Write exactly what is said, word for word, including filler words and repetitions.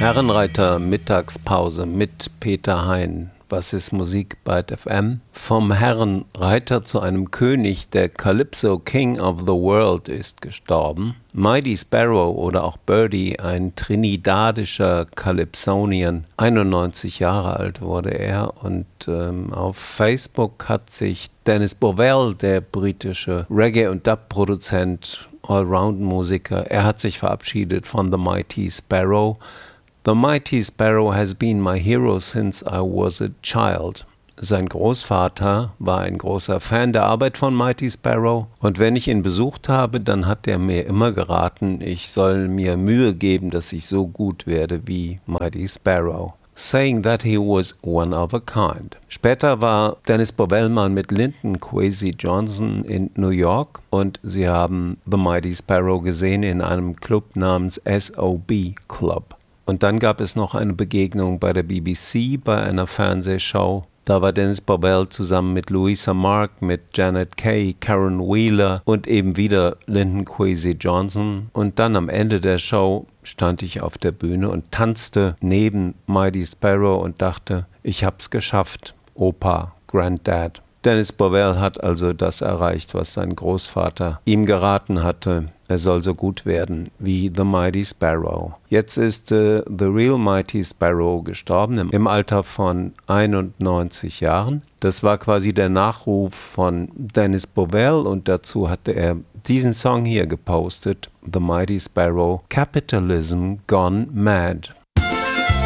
Herrenreiter Mittagspause mit Peter Hein. Was ist Musik bei F M? Vom Herrenreiter zu einem König, der Calypso King of the World ist gestorben. Mighty Sparrow oder auch Birdie, ein trinidadischer Calypsonian. einundneunzig Jahre alt wurde er und ähm, auf Facebook hat sich Dennis Bovell, der britische Reggae- und Dub-Produzent, Allround-Musiker, er hat sich verabschiedet von The Mighty Sparrow. The Mighty Sparrow has been my hero since I was a child. Sein Großvater war ein großer Fan der Arbeit von Mighty Sparrow und wenn ich ihn besucht habe, dann hat er mir immer geraten, ich soll mir Mühe geben, dass ich so gut werde wie Mighty Sparrow. Saying that he was one of a kind. Später war Dennis Bovell mal mit Linton Kwesi Johnson in New York und sie haben The Mighty Sparrow gesehen in einem Club namens S O B Club. Und dann gab es noch eine Begegnung bei der B B C bei einer Fernsehshow. Da war Dennis Bovell zusammen mit Louisa Mark, mit Janet Kay, Karen Wheeler und eben wieder Linton Kwesi Johnson. Und dann am Ende der Show stand ich auf der Bühne und tanzte neben Mighty Sparrow und dachte, ich hab's geschafft, Opa, Granddad. Dennis Bovell hat also das erreicht, was sein Großvater ihm geraten hatte. Er soll so gut werden wie The Mighty Sparrow. Jetzt ist äh, The Real Mighty Sparrow gestorben im, im Alter von einundneunzig Jahren. Das war quasi der Nachruf von Dennis Bovell und dazu hatte er diesen Song hier gepostet, The Mighty Sparrow, Capitalism Gone Mad.